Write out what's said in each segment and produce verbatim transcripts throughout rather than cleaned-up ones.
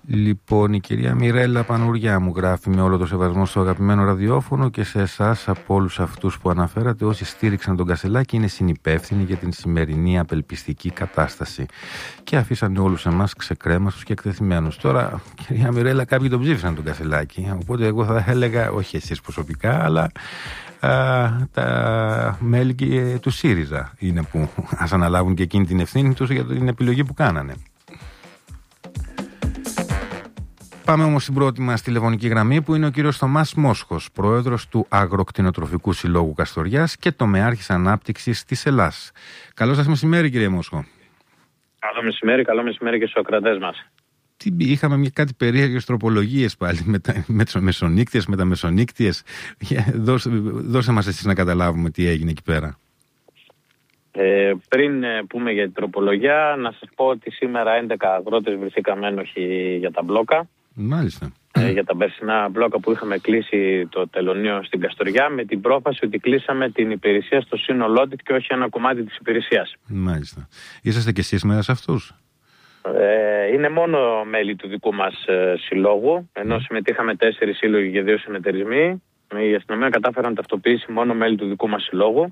Λοιπόν, η κυρία Μιρέλα Πανουριά μου γράφει με όλο το σεβασμό στο αγαπημένο ραδιόφωνο και σε εσάς από όλους αυτούς που αναφέρατε, όσοι στήριξαν τον Κασελάκη είναι συνυπεύθυνοι για την σημερινή απελπιστική κατάσταση και αφήσαν όλους εμάς ξεκρέμαστους και εκτεθειμένους. Τώρα, κυρία Μιρέλα, κάποιοι τον ψήφισαν τον Κασελάκη, οπότε εγώ θα έλεγα, όχι εσείς προσωπικά, αλλά α, τα μέλη του ΣΥΡΙΖΑ είναι που ας αναλάβουν και εκείνη την ευθύνη τους για την επιλογή που κάνανε. Πάμε όμως στην πρώτη μας τηλεφωνική γραμμή που είναι ο κύριος Θωμάς Μόσχος, πρόεδρος του Αγροκτηνοτροφικού Συλλόγου Καστοριάς και τομεάρχης ανάπτυξης της Ελλάς. Καλό σας μεσημέρι, κύριε Μόσχο. Καλό μεσημέρι, καλό μεσημέρι και στους ακροατές μας. Τι, είχαμε μια, κάτι περίεργες τροπολογίες πάλι με, τα, με τις μεσονύκτιες, με τα μεσονύκτιες. Δώσε, δώσε μας εσείς να καταλάβουμε τι έγινε εκεί πέρα. Ε, πριν ε, πούμε για την τροπολογία, να σας πω ότι σήμερα έντεκα αγρότες βρεθήκαμε ένοχοι για τα μπλόκα. Μάλιστα. Ε, για τα περσινά μπλόκα που είχαμε κλείσει το τελωνείο στην Καστοριά, με την πρόφαση ότι κλείσαμε την υπηρεσία στο σύνολό της και όχι ένα κομμάτι της υπηρεσίας. Μάλιστα. Είσαστε κι εσείς μέσα σε αυτούς? Ε, είναι μόνο μέλη του δικού μας ε, συλλόγου, ενώ mm. συμμετείχαμε τέσσερις σύλλογοι και δύο συνεταιρισμοί. Η αστυνομία κατάφερε να ταυτοποιήσει μόνο μέλη του δικού μας συλλόγου.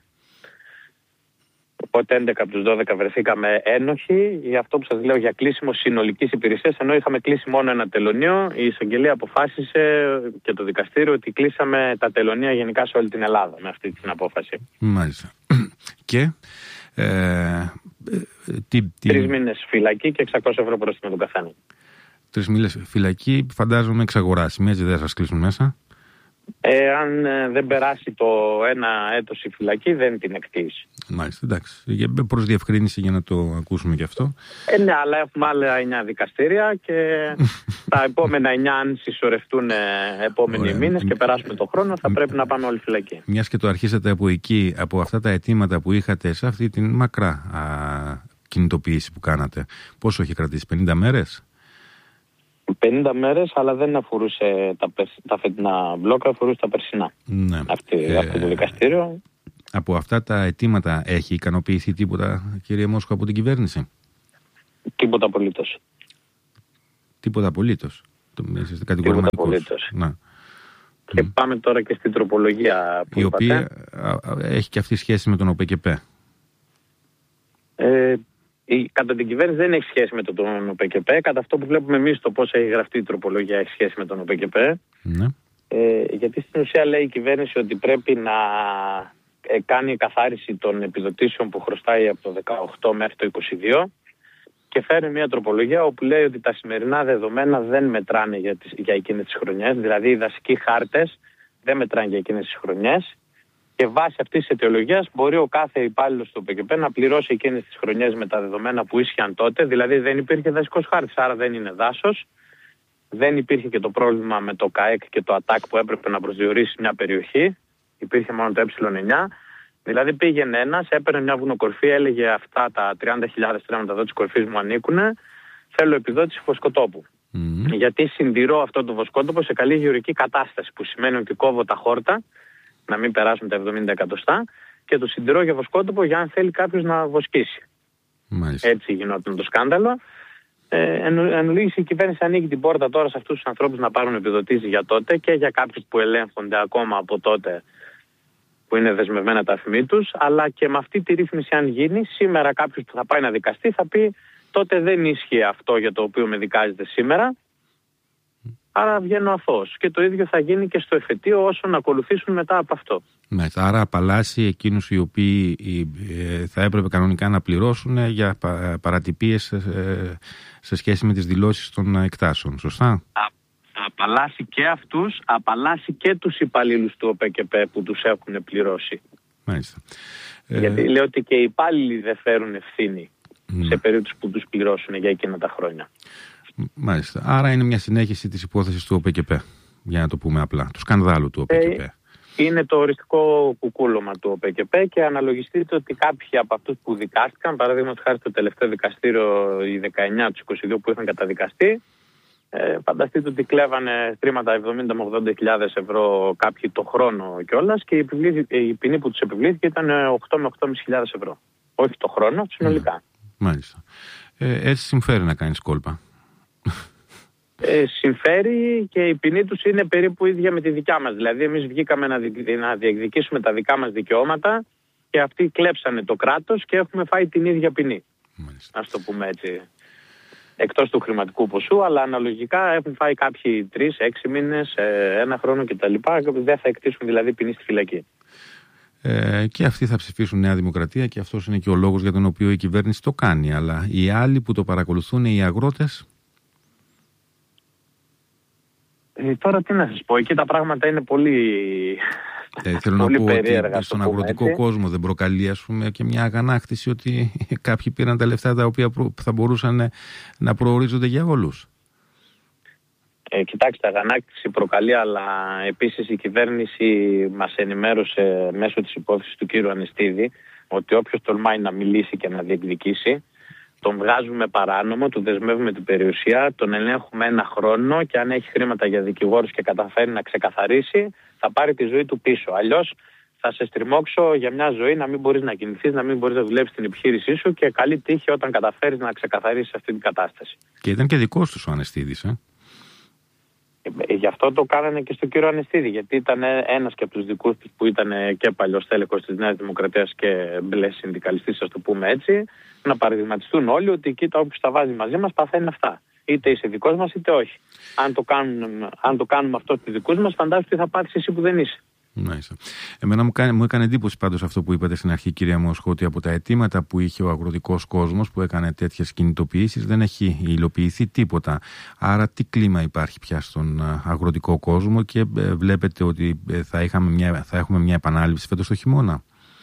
Οπότε έντεκα από τους δώδεκα βρεθήκαμε ένοχοι για αυτό που σας λέω, για κλείσιμο συνολικής υπηρεσίας, ενώ είχαμε κλείσει μόνο ένα τελωνείο. Η εισαγγελία αποφάσισε και το δικαστήριο ότι κλείσαμε τα τελωνεία γενικά σε όλη την Ελλάδα με αυτή την απόφαση. Μάλιστα. Και ε, τι, τι... Τρεις μήνες φυλακή και εξακόσια ευρώ πρόστιμο τον καθένα. Τρεις μήνες φυλακή, φαντάζομαι εξαγοράσιμη, έτσι δεν θα σας κλείσουν μέσα. Ε, αν ε, δεν περάσει το ένα έτος η φυλακή, δεν την εκτίσει. Μάλιστα, εντάξει. Προς διευκρίνηση για να το ακούσουμε και αυτό. Ε, ναι, αλλά έχουμε άλλα εννιά δικαστήρια και τα επόμενα εννιά, αν συσσωρευτούν ε, επόμενοι μήνες και περάσουμε το χρόνο, θα πρέπει να πάμε όλοι φυλακή. Μιας και το αρχίσατε από εκεί, από αυτά τα αιτήματα που είχατε σε αυτή την μακρά α, κινητοποίηση που κάνατε, πόσο έχει κρατήσει, πενήντα μέρες? πενήντα μέρες, αλλά δεν αφορούσε τα, τα φετινά μπλόκα, αφορούσε τα περσινά. Ναι. Αυτή, ε, αυτό το δικαστήριο. Από αυτά τα αιτήματα έχει ικανοποιηθεί τίποτα, κύριε Μόσχο, από την κυβέρνηση? Τίποτα απολύτως. Τίποτα απολύτως. Τίποτα απολύτως. Να. Και mm. πάμε τώρα και στην τροπολογία που η είπατε. οποία έχει και αυτή σχέση με τον ΟΠΕΚΕΠΕ. Ε, Η, κατά την κυβέρνηση δεν έχει σχέση με το, τον ΟΠΕΚΕΠΕ. Κατά αυτό που βλέπουμε εμείς, το πώς έχει γραφτεί η τροπολογία έχει σχέση με τον ΟΠΕΚΕΠΕ. Ναι. Ε, γιατί στην ουσία λέει η κυβέρνηση ότι πρέπει να ε, κάνει καθάριση των επιδοτήσεων που χρωστάει από το δεκαοκτώ μέχρι το είκοσι δύο και φέρνει μια τροπολογία όπου λέει ότι τα σημερινά δεδομένα δεν μετράνε για, τις, για εκείνες τις χρονιές. Δηλαδή οι δασικοί χάρτες δεν μετράνε για εκείνες τις χρονιές. Και βάσει αυτής της αιτιολογίας μπορεί ο κάθε υπάλληλος του ΟΠΕΚΕΠΕ να πληρώσει εκείνες τις χρονιές με τα δεδομένα που ίσχυαν τότε. Δηλαδή δεν υπήρχε δασικός χάρτης, άρα δεν είναι δάσος. Δεν υπήρχε και το πρόβλημα με το ΚΑΕΚ και το ΑΤΑΚ που έπρεπε να προσδιορίσει μια περιοχή. Υπήρχε μόνο το ε εννιά. Δηλαδή πήγαινε ένας, έπαιρνε μια βουνοκορφή, έλεγε αυτά τα τριάντα χιλιάδες τρέμματα εδώ της κορφής μου ανήκουν. Θέλω επιδότηση βοσκοτόπου. Mm-hmm. Γιατί συντηρώ αυτό το βοσκότοπο σε καλή γεωργική κατάσταση, που σημαίνει ότι κόβω τα χόρτα, να μην περάσουν τα εβδομήντα εκατοστά, και το συντηρώ για βοσκότοπο για αν θέλει κάποιος να βοσκήσει. Μάλιστα. Έτσι γινόταν το σκάνδαλο. Ε, εν, εν ολίγης η κυβέρνηση ανοίγει την πόρτα τώρα σε αυτούς τους ανθρώπους να πάρουν επιδοτήσεις για τότε και για κάποιους που ελέγχονται ακόμα από τότε που είναι δεσμευμένα τα αφημί τους, αλλά και με αυτή τη ρύθμιση αν γίνει, σήμερα κάποιος που θα πάει να δικαστεί θα πει τότε δεν ίσχυε αυτό για το οποίο με δικάζεται σήμερα, άρα βγαίνω αθώος. Και το ίδιο θα γίνει και στο εφετείο όσων ακολουθήσουν μετά από αυτό. Ναι, άρα απαλλάσσει εκείνους οι οποίοι θα έπρεπε κανονικά να πληρώσουν για παρατυπίες σε σχέση με τις δηλώσεις των εκτάσεων, σωστά? Α, απαλλάσσει και αυτούς, απαλλάσσει και τους υπαλλήλους του ΟΠΕΚΕΠΕ που τους έχουν πληρώσει. Μάλιστα. Γιατί ε... λέω ότι και οι υπάλληλοι δεν φέρουν ευθύνη mm. σε περίπτωση που τους πληρώσουν για εκείνα τα χρόνια. Μάλιστα. Άρα είναι μια συνέχιση της υπόθεσης του ΟΠΕΚΕΠΕ, για να το πούμε απλά, του σκανδάλου του ΟΠΕΚΕΠΕ. Ε, είναι το οριστικό κουκούλωμα του ΟΠΕΚΕΠΕ και αναλογιστείτε ότι κάποιοι από αυτούς που δικάστηκαν, παραδείγματος χάρη στο τελευταίο δικαστήριο, οι δεκαεννιά από τους είκοσι δύο που είχαν καταδικαστεί, ε, φανταστείτε ότι κλέβανε χρήματα εβδομήντα με ογδόντα χιλιάδες ευρώ κάποιοι το χρόνο κιόλας και η, η ποινή που τους επιβλήθηκε ήταν οκτώ με οκτώ χιλιάδες πεντακόσιες ευρώ. Όχι το χρόνο, συνολικά. Mm. Μάλιστα. Ε, έτσι συμφέρει να κάνεις κόλπα. Ε, συμφέρει και η ποινή τους είναι περίπου ίδια με τη δικιά μας. Δηλαδή εμείς βγήκαμε να, δι... να διεκδικήσουμε τα δικά μας δικαιώματα και αυτοί κλέψανε το κράτος και έχουμε φάει την ίδια ποινή. Μάλιστα. Ας το πούμε έτσι. Εκτός του χρηματικού ποσού, αλλά αναλογικά έχουν φάει κάποιοι τρεις, έξι μήνες, ένα χρόνο κτλ. Δεν θα εκτίσουν δηλαδή ποινή στη φυλακή. Ε, και αυτοί θα ψηφίσουν Νέα Δημοκρατία και αυτός είναι και ο λόγος για τον οποίο η κυβέρνηση το κάνει. Αλλά οι άλλοι που το παρακολουθούν, οι αγρότες. Ε, τώρα τι να σας πω, εκεί τα πράγματα είναι πολύ, ε, θέλω πολύ να πω περίεργα. Ότι στον αγροτικό έτσι. κόσμο δεν προκαλεί, ας πούμε, και μια αγανάκτηση ότι κάποιοι πήραν τα λεφτά τα οποία θα μπορούσαν να προορίζονται για όλους. Ε, κοιτάξτε, αγανάκτηση προκαλεί, αλλά επίσης η κυβέρνηση μας ενημέρωσε μέσω της υπόθεσης του κύριου Ανεστίδη ότι όποιος τολμάει να μιλήσει και να διεκδικήσει, τον βγάζουμε παράνομο, του δεσμεύουμε την περιουσία, τον ελέγχουμε ένα χρόνο και αν έχει χρήματα για δικηγόρους και καταφέρει να ξεκαθαρίσει, θα πάρει τη ζωή του πίσω. Αλλιώς θα σε στριμώξω για μια ζωή να μην μπορείς να κινηθείς, να μην μπορείς να δουλέψεις στην επιχείρησή σου και καλή τύχη όταν καταφέρεις να ξεκαθαρίσεις αυτή την κατάσταση. Και ήταν και δικός τους ο Ανεστίδης, ε? Ε, γι' αυτό το κάνανε και στον κύριο Ανεστίδη, γιατί ήταν ένας και από τους δικούς τους που ήταν και παλιός τέλεχος της Νέας Δημοκρατίας και μπλε συνδικαλιστής, ας το πούμε έτσι, να παραδειγματιστούν όλοι ότι κοίτα, όποιος τα βάζει μαζί μας παθαίνει αυτά. Είτε είσαι δικός μας είτε όχι. Αν το κάνουμε, αν το κάνουμε αυτό στους δικούς μας, φαντάζομαι τι θα πάθεις εσύ που δεν είσαι. Μάλιστα. Εμένα μου, κάνει, μου έκανε εντύπωση πάντως αυτό που είπατε στην αρχή, κυρία Μόσχο, ότι από τα αιτήματα που είχε ο αγροτικός κόσμος που έκανε τέτοιες κινητοποιήσεις δεν έχει υλοποιηθεί τίποτα. Άρα τι κλίμα υπάρχει πια στον αγροτικό κόσμο και ε, βλέπετε ότι ε, θα, είχαμε μια, θα έχουμε μια επανάληψη φέτος το χειμώνα.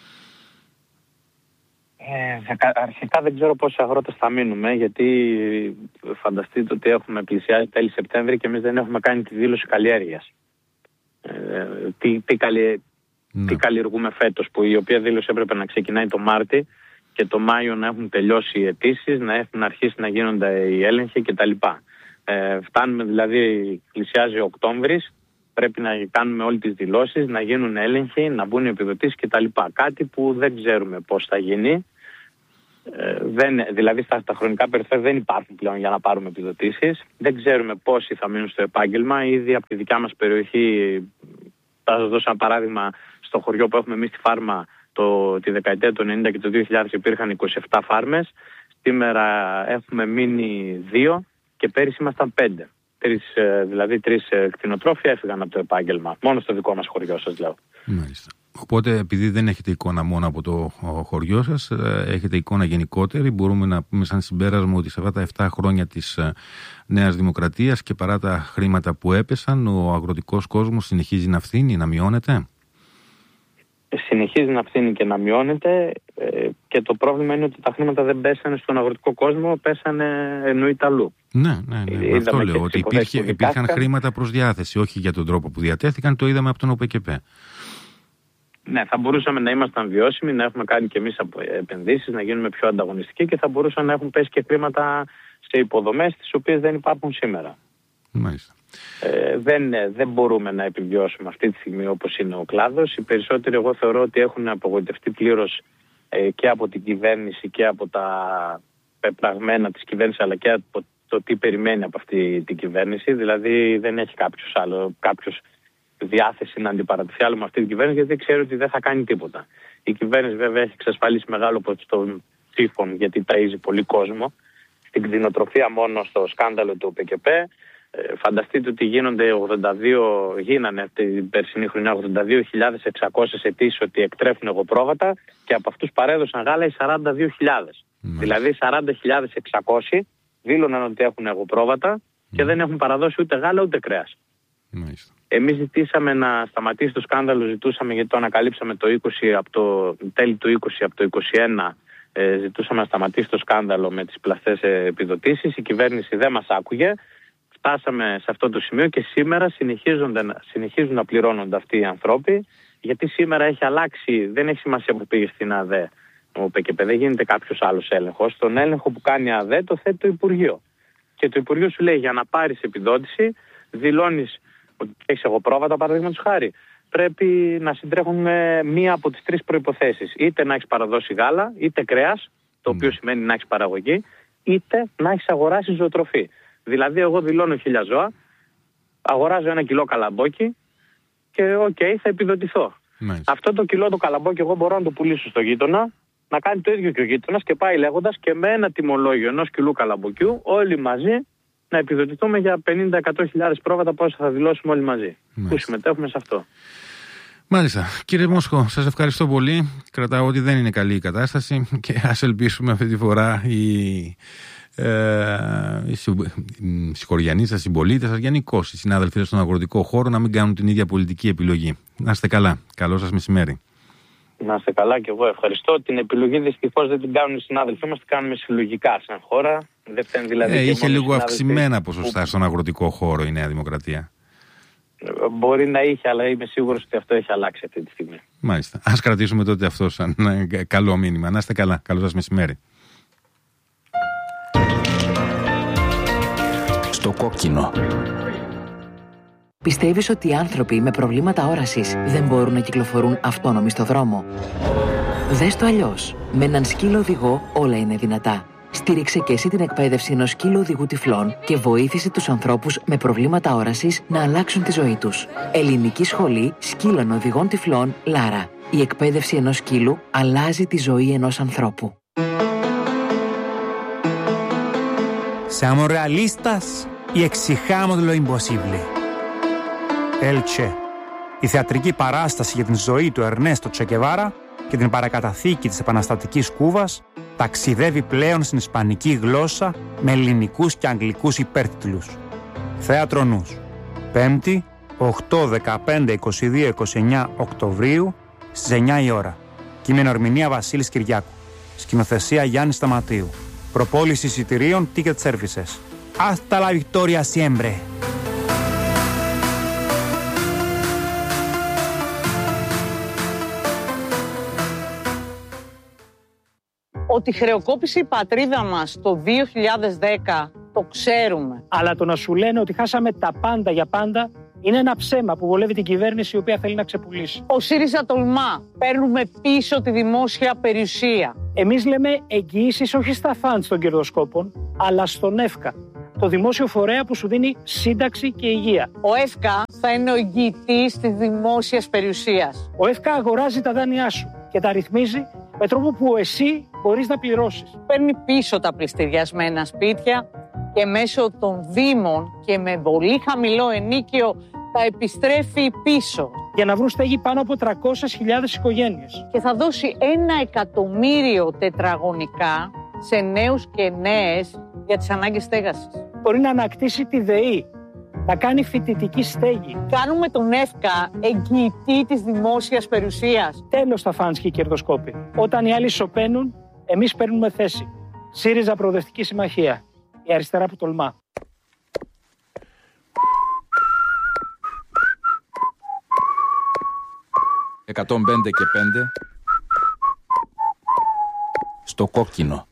Ε, αρχικά δεν ξέρω πόσοι αγρότες θα μείνουμε, γιατί φανταστείτε ότι έχουμε πλησιάσει τέλη Σεπτέμβρη και εμείς δεν έχουμε κάνει τη δήλωση καλλιέργειας. Ε, τι, τι, καλλι... ναι. τι καλλιεργούμε φέτος, που η οποία δήλωση έπρεπε να ξεκινάει το Μάρτι και το Μάιο να έχουν τελειώσει οι αιτήσεις, να έχουν αρχίσει να γίνονται οι έλεγχοι κτλ. Ε, φτάνουμε δηλαδή, πλησιάζει ο Οκτώβρης, πρέπει να κάνουμε όλες τις δηλώσεις, να γίνουν έλεγχοι, να μπουν οι επιδοτήσεις κτλ. Κάτι που δεν ξέρουμε πώς θα γίνει. Ε, δεν, δηλαδή στα, στα χρονικά περιθώρια δεν υπάρχουν πλέον για να πάρουμε επιδοτήσεις. Δεν ξέρουμε πόσοι θα μείνουν στο επάγγελμα. Ήδη από τη δικιά μας περιοχή, θα σας δώσω ένα παράδειγμα, στο χωριό που έχουμε εμείς τη φάρμα το, τη δεκαετία του ενενήντα και το δύο χιλιάδες υπήρχαν είκοσι επτά φάρμες. Σήμερα έχουμε μείνει δύο και πέρυσι ήμασταν πέντε. Τρεις, δηλαδή τρεις κτηνοτρόφοι έφυγαν από το επάγγελμα. Μόνο στο δικό μας χωριό σας λέω. Μάλιστα. Οπότε, επειδή δεν έχετε εικόνα μόνο από το χωριό σας, έχετε εικόνα γενικότερη, μπορούμε να πούμε σαν συμπέρασμα ότι σε αυτά τα επτά χρόνια της Νέας Δημοκρατίας και παρά τα χρήματα που έπεσαν, ο αγροτικός κόσμος συνεχίζει να φθήνει, να μειώνεται. Συνεχίζει να φθήνει και να μειώνεται και το πρόβλημα είναι ότι τα χρήματα δεν πέσανε στον αγροτικό κόσμο, πέσανε εννοείται αλλού. Ναι, ναι, ναι. Αυτό λέω, ότι υπήρχε, υπήρχαν χρήματα προς διάθεση, όχι για τον τρόπο που διατέθηκαν, το είδαμε από τον ΟΠΕΚΕΠΕ. Ναι, θα μπορούσαμε να ήμασταν βιώσιμοι, να έχουμε κάνει και εμείς επενδύσεις, να γίνουμε πιο ανταγωνιστικοί και θα μπορούσαν να έχουν πέσει και χρήματα σε υποδομές τις οποίες δεν υπάρχουν σήμερα. Μάλιστα. Ε, δεν, δεν μπορούμε να επιβιώσουμε αυτή τη στιγμή όπως είναι ο κλάδος. Οι περισσότεροι εγώ θεωρώ ότι έχουν απογοητευτεί πλήρως ε, και από την κυβέρνηση και από τα πεπραγμένα της κυβέρνησης, αλλά και από το τι περιμένει από αυτή την κυβέρνηση. Δηλαδή δεν έχει κάποιος άλλο, κάποιος διάθεση να αντιπαρατηθεί άλλο με αυτή την κυβέρνηση, γιατί ξέρει ότι δεν θα κάνει τίποτα. Η κυβέρνηση βέβαια έχει εξασφαλίσει μεγάλο ποσοστό ψήφων, γιατί ταΐζει πολύ κόσμο. Στην κτηνοτροφία μόνο στο σκάνδαλο του ΟΠΕΚΕΠΕ, ε, φανταστείτε ότι γίνονται ογδόντα δύο, γίνανε την περσινή χρονιά ογδόντα δύο χιλιάδες εξακόσιες αιτήσεις ότι εκτρέφουν εγωπρόβατα και από αυτούς παρέδωσαν γάλα οι σαράντα δύο χιλιάδες. Mm. Δηλαδή σαράντα χιλιάδες εξακόσιοι δήλωναν ότι έχουν εγωπρόβατα mm. και δεν έχουν παραδώσει ούτε γάλα ούτε κρέας. Mm. Εμείς ζητήσαμε να σταματήσει το σκάνδαλο, ζητούσαμε, γιατί το ανακαλύψαμε το είκοσι, από το τέλη του είκοσι, από το είκοσι ένα ε, ζητούσαμε να σταματήσει το σκάνδαλο με τις πλαστές επιδοτήσεις. Η κυβέρνηση δεν μας άκουγε. Φτάσαμε σε αυτό το σημείο και σήμερα συνεχίζουν να πληρώνονται αυτοί οι άνθρωποι, γιατί σήμερα έχει αλλάξει, δεν έχει σημασία που πήγε στην ΑΔΕ ο ΟΠΕΚΕΠΕ, δεν γίνεται κάποιος άλλος έλεγχος. Τον έλεγχο που κάνει η ΑΔΕ το θέτει το Υπουργείο. Και το Υπουργείο σου λέει, για να πάρεις επιδότηση, δηλώνεις ότι έχεις εγωπρόβατα, παραδείγματος χάρη. Πρέπει να συντρέχουν μία από τις τρεις προϋποθέσεις. Είτε να έχεις παραδώσει γάλα, είτε κρέας, το οποίο mm. σημαίνει να έχεις παραγωγή, είτε να έχεις αγοράσει ζωοτροφή. Δηλαδή, εγώ δηλώνω χίλια ζώα, αγοράζω ένα κιλό καλαμπόκι και οκ, okay, θα επιδοτηθώ. Μάλιστα. Αυτό το κιλό το καλαμπόκι εγώ μπορώ να το πουλήσω στο γείτονα, να κάνει το ίδιο και ο γείτονας και πάει λέγοντας και με ένα τιμολόγιο ενός κιλού καλαμποκιού όλοι μαζί να επιδοτηθούμε για πενήντα με εκατό χιλιάδες πρόβατα πόσα θα δηλώσουμε όλοι μαζί. Μάλιστα. Που συμμετέχουμε σε αυτό. Μάλιστα. Κύριε Μόσχο, σας ευχαριστώ πολύ. Κρατάω ότι δεν είναι καλή η κατάσταση και ας ελπίσουμε αυτή τη φορά οι, ε, οι συγχωριανοί σας, οι συμπολίτες σας, γενικώς οι συνάδελφοι σας στον αγροτικό χώρο να μην κάνουν την ίδια πολιτική επιλογή. Να είστε καλά. Καλό σας μεσημέρι. Να είστε καλά και εγώ ευχαριστώ. Την επιλογή δυστυχώς δεν την κάνουν οι συνάδελφοί μας, την κάνουμε συλλογικά σαν χώρα. Δεν φταίνει δηλαδή. Ε, είχε λίγο αυξημένα ποσοστά που... στον αγροτικό χώρο η Νέα Δημοκρατία. Μπορεί να είχε, αλλά είμαι σίγουρος ότι αυτό έχει αλλάξει αυτή τη στιγμή. Μάλιστα. Ας κρατήσουμε τότε αυτό σαν καλό μήνυμα. Να είστε καλά. Καλό σας μεσημέρι. Στο κόκκινο. Πιστεύεις ότι οι άνθρωποι με προβλήματα όρασης δεν μπορούν να κυκλοφορούν αυτόνομοι στο δρόμο? Δες το αλλιώς. Με έναν σκύλο οδηγό όλα είναι δυνατά. Στήριξε και εσύ την εκπαίδευση ενός σκύλου οδηγού τυφλών και βοήθησε τους ανθρώπους με προβλήματα όρασης να αλλάξουν τη ζωή τους. Ελληνική Σχολή Σκύλων Οδηγών Τυφλών Λάρα. Η εκπαίδευση ενός σκύλου αλλάζει τη ζωή ενός ανθρώπου. Siamo realistas y exijamos lo imposible. Elche. Η θεατρική παράσταση για την ζωή του Ερνέστο Τσε Γκεβάρα και την παρακαταθήκη της επαναστατικής Κούβας ταξιδεύει πλέον στην ισπανική γλώσσα με ελληνικούς και αγγλικούς υπέρτιτλους. Θέατρο Νους. Πέμπτη, οκτώ, δεκαπέντε, είκοσι δύο, είκοσι εννέα Οκτωβρίου στις εννιά η ώρα. Κείμενο ερμηνεία Βασίλης Κυριάκου. Σκηνοθεσία Γιάννη Σταματίου. Προπόληση εισιτηρίων Ticket Services. Hasta la victoria siempre. Ότι χρεοκόπησε η πατρίδα μας το δύο χιλιάδες δέκα, το ξέρουμε. Αλλά το να σου λένε ότι χάσαμε τα πάντα για πάντα είναι ένα ψέμα που βολεύει την κυβέρνηση η οποία θέλει να ξεπουλήσει. Ο ΣΥΡΙΖΑ τολμά. Παίρνουμε πίσω τη δημόσια περιουσία. Εμείς λέμε εγγυήσεις όχι στα φαντς των κερδοσκόπων, αλλά στον ΕΦΚΑ, το δημόσιο φορέα που σου δίνει σύνταξη και υγεία. Ο ΕΦΚΑ θα είναι ο εγγυητής της δημόσιας περιουσίας. Ο ΕΦΚΑ αγοράζει τα δάνειά σου και τα ρυθμίζει με τρόπο που εσύ μπορείς να πληρώσεις. Παίρνει πίσω τα πληστηριασμένα σπίτια και μέσω των δήμων και με πολύ χαμηλό ενίκιο τα επιστρέφει πίσω. Για να βρουν στέγη πάνω από τριακόσιες χιλιάδες οικογένειες. Και θα δώσει ένα εκατομμύριο τετραγωνικά σε νέους και νέες για τις ανάγκες στέγασης. Μπορεί να ανακτήσει τη ΔΕΗ, να κάνει φοιτητική στέγη. Κάνουμε τον ΕΦΚΑ εγγυητή της δημόσιας περιουσίας. Τέλος τα φαντς και οι κερδοσκόποι. Όταν οι άλλοι σωπαίνουν, εμείς παίρνουμε θέση. ΣΥΡΙΖΑ Προοδευτική Συμμαχία. Η αριστερά που τολμά. εκατόν πέντε και πέντε. Στο κόκκινο.